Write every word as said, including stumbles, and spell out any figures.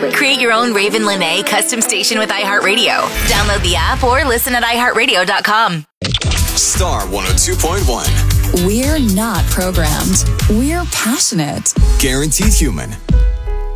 Create your own Raven Lene custom station with iHeartRadio. Download the app or listen at i heart radio dot com. Star one oh two point one. We're not programmed. We're passionate. Guaranteed Human.